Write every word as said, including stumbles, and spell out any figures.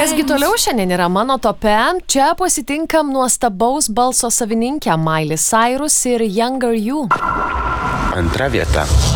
Kasgi toliau šiandien yra mano tope, čia pasitinkam nuostabaus balso savininkę Miley Cyrus ir Younger You. Antra vieta.